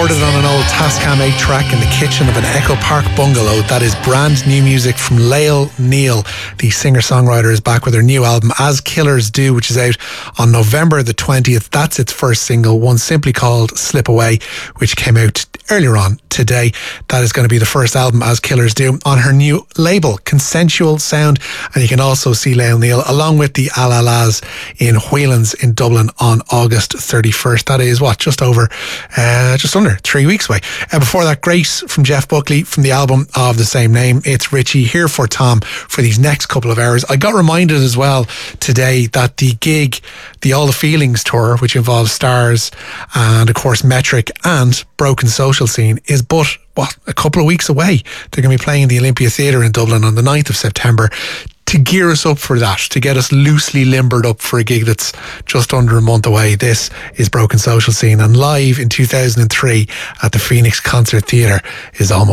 recorded on an old Tascam 8 track in the kitchen of an Echo Park bungalow. That is brand new music from Lael Neal. The singer-songwriter is back with her new album As Killers Do, which is out on November the 20th. That's its first single, one simply called Slip Away, which came out earlier on today. That is going to be the first album As Killers Do on her new label, Consensual Sound. And you can also see Lael Neal along with the Alalas in Whelan's in Dublin on August 31st. That is just under 3 weeks away. Before that, Grace from Jeff Buckley from the album of the same name. It's Richie here for Tom for these next couple of hours. I got reminded as well today that the gig, the All the Feelings tour, which involves Stars and of course Metric and Broken Social Scene, is but a couple of weeks away. They're going to be playing the Olympia Theatre in Dublin on the 9th of September. To gear us up for that, to get us loosely limbered up for a gig that's just under a month away, this is Broken Social Scene, and live in 2003 at the Phoenix Concert Theatre is almost